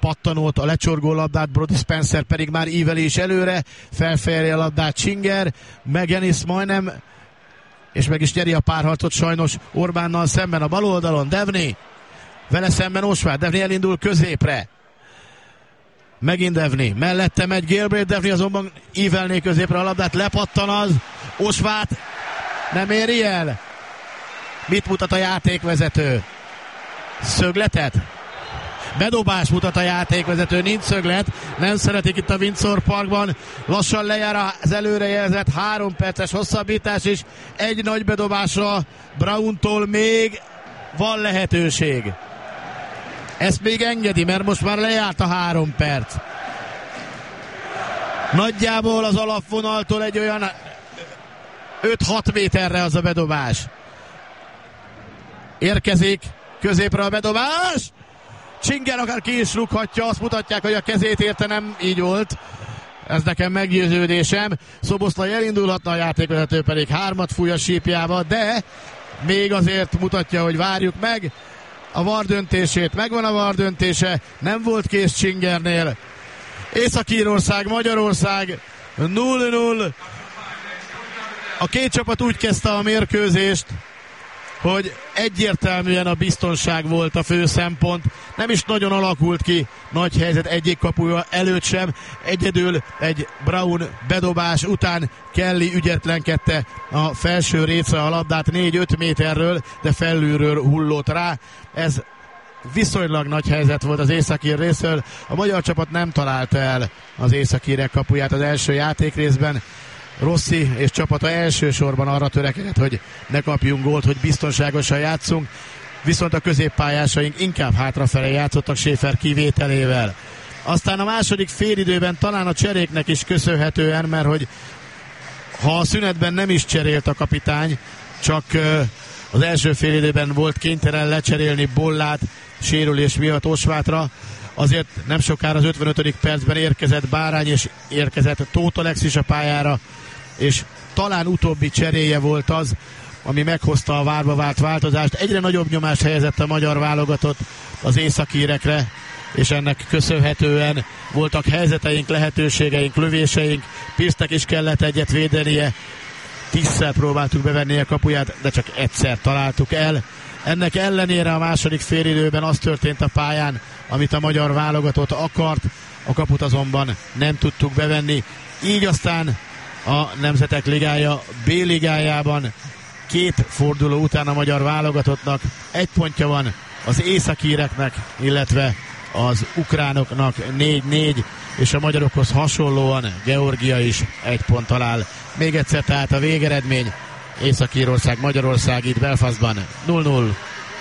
pattanót, a lecsorgó labdát, Brody Spencer pedig már ívelés előre, felfejeli a labdát Csinger, McGinnis majdnem, és meg is nyeri a párharcot sajnos Orbánnal szemben a bal oldalon, Devney, vele szemben Osváth, Devney elindul középre, megint Devney, mellette megy Gilbreth, Devney azonban ívelné középre a labdát, lepattan az, Osváth nem éri el. Mit mutat a játékvezető? Szögletet? Bedobás mutat a játékvezető, nincs szöglet, nem szeretik itt a Windsor Parkban, lassan lejár az előrejelzett 3 perces hosszabbítás is, egy nagy bedobásra Browntól még van lehetőség. Ezt még engedi, mert most már lejárt a 3 perc. Nagyjából az alapvonaltól egy olyan 5-6 méterre az a bedobás. Érkezik középre a bedobás, Csinger akár ki is rúghatja, azt mutatják, hogy a kezét érte, nem így volt. Ez nekem meggyőződésem. Szoboszlai elindulhatna, a játékvezető pedig 3-at fúj a sípjába, de még azért mutatja, hogy várjuk meg a VAR döntését. Megvan a VAR döntése, nem volt kész Csingernél. Észak-Írország, Magyarország 0-0. A két csapat úgy kezdte a mérkőzést, hogy egyértelműen a biztonság volt a fő szempont. Nem is nagyon alakult ki nagy helyzet egyik kapuja előtt sem. Egyedül egy Brown bedobás után Kelly ügyetlenkedte a felső része a labdát 4-5 méterről, de felülről hullott rá. Ez viszonylag nagy helyzet volt az északír részről. A magyar csapat nem találta el az északírek kapuját az első játékrészben. Rossi és csapata elsősorban arra törekedett, hogy ne kapjunk gólt, hogy biztonságosan játszunk, viszont a középpályásaink inkább hátrafelé játszottak Schäfer kivételével. Aztán a második félidőben talán a cseréknek is köszönhetően, mert hogy ha a szünetben nem is cserélt a kapitány, csak az első félidőben volt kénytelen lecserélni Bollát sérülés miatt Osváthra, azért nem sokára az 55. percben érkezett Bárány és érkezett Tóth Alex is a pályára, és talán utóbbi cseréje volt az, ami meghozta a várva várt változást. Egyre nagyobb nyomást helyezett a magyar válogatott az északírekre, és ennek köszönhetően voltak helyzeteink, lehetőségeink, lövéseink. Pirsznek is kellett egyet védenie, 10-szer próbáltuk bevenni a kapuját, de csak egyszer találtuk el. Ennek ellenére a második félidőben az történt a pályán, amit a magyar válogatott akart, a kaput azonban nem tudtuk bevenni. Így aztán a Nemzetek Ligája B-ligájában 2 forduló után a magyar válogatottnak 1 pontja van, az északíreknek, illetve az ukránoknak 4-4, és a magyarokhoz hasonlóan Georgia is 1 ponttal áll. Még egyszer tehát a végeredmény: Észak-Írország, Magyarország itt Belfastban 0-0.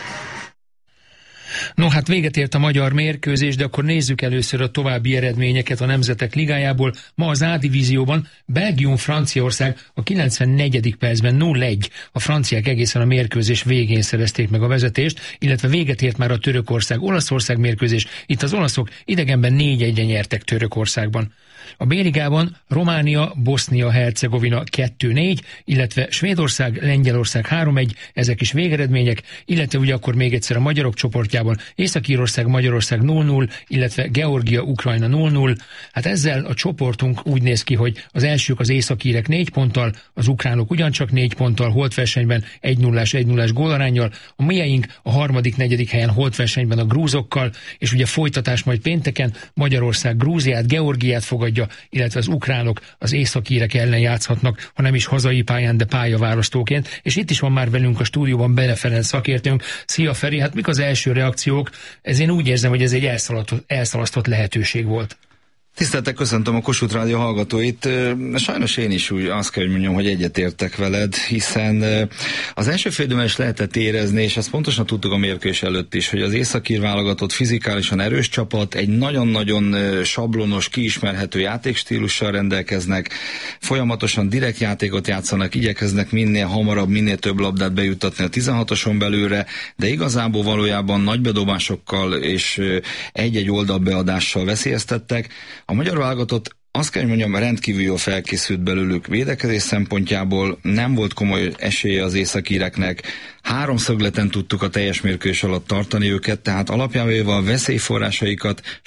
No, hát véget ért a magyar mérkőzés, de akkor nézzük először a további eredményeket a Nemzetek Ligájából. Ma az A-divízióban Belgium-Franciaország a 94. percben 0-1. A franciák egészen a mérkőzés végén szerezték meg a vezetést, illetve véget ért már a Törökország-Olaszország mérkőzés. Itt az olaszok idegenben 4-1-re nyertek Törökországban. A B-ligában Románia, Bosznia-Hercegovina 2-4, illetve Svédország, Lengyelország 3-1, ezek is végeredmények, illetve ugye akkor még egyszer a magyarok csoportjában Észak-Írország, Magyarország 0-0, illetve Georgia, Ukrajna 0-0. Hát ezzel a csoportunk úgy néz ki, hogy az elsők az északírek 4 ponttal, az ukránok ugyancsak 4 ponttal, holtversenyben 1-0-1-0 gólaránnyal, a mieink a harmadik, negyedik helyen holtversenyben a grúzokkal, és ugye folytatás majd pénteken Magyarország Grúziát, Georgiát fogadja, illetve az ukránok az északírek ellen játszhatnak, ha nem is hazai pályán, de pályaválasztóként. És itt is van már velünk a stúdióban Bele Ferenc szakértőnk. Szia Feri, hát mik az első reakciók? Ez én úgy érzem, hogy ez egy elszalasztott lehetőség volt. Tiszteltek, köszöntöm a Kossuth Rádió hallgatóit. Sajnos én is úgy azt kell, hogy mondjam, hogy egyetértek veled, hiszen az első félidőben is lehetett érezni, és ezt pontosan tudtuk a mérkőzés előtt is, hogy az északír válogatott fizikálisan erős csapat, egy nagyon-nagyon sablonos, kiismerhető játékstílussal rendelkeznek, folyamatosan direkt játékot játszanak, igyekeznek minél hamarabb, minél több labdát bejuttatni a 16-oson belőle, de igazából valójában nagy bedobásokkal és egy-egy oldalbeadással veszélyeztettek. A magyar válogatott, azt kell, hogy mondjam, rendkívül jól felkészült belőlük védekezés szempontjából, nem volt komoly esélye az északíreknek, 3 szögleten tudtuk a teljes mérkőzés alatt tartani őket, tehát alapjában a veszélyforrásaikat